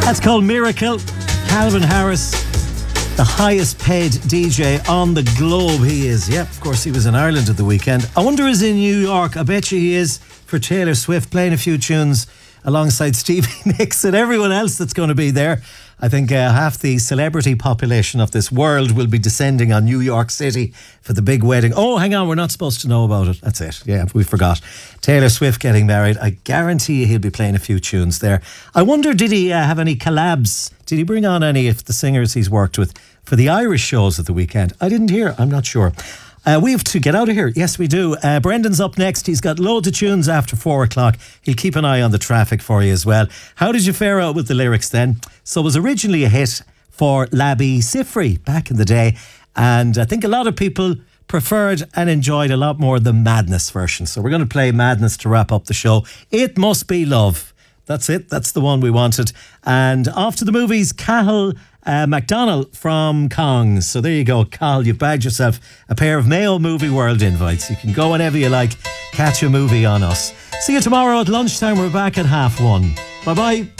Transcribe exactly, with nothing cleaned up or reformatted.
That's called Miracle. Calvin Harris, the highest paid D J on the globe he is. Yep, of course he was in Ireland at the weekend. I wonder is in New York. I bet you he is for Taylor Swift, playing a few tunes alongside Stevie Nicks and everyone else that's going to be there. I think uh, half the celebrity population of this world will be descending on New York City for the big wedding. Oh, hang on, we're not supposed to know about it. That's it. Yeah, we forgot. Taylor Swift getting married. I guarantee you he'll be playing a few tunes there. I wonder, did he uh, have any collabs? Did he bring on any of the singers he's worked with for the Irish shows at the weekend? I didn't hear. I'm not sure. Uh, we have to get out of here. Yes, we do. Uh, Brendan's up next. He's got loads of tunes after four o'clock. He'll keep an eye on the traffic for you as well. How did you fare out with the lyrics then? So it was originally a hit for Labby Sifri back in the day. And I think a lot of people preferred and enjoyed a lot more the Madness version. So we're going to play Madness to wrap up the show. It Must Be Love. That's it. That's the one we wanted. And after the movies, Cahill Uh, McDonald from Kong. So there you go, Carl, you've bagged yourself a pair of Mayo Movie World invites. You can go whenever you like, catch a movie on us. See you tomorrow at lunchtime. We're back at half one. Bye bye.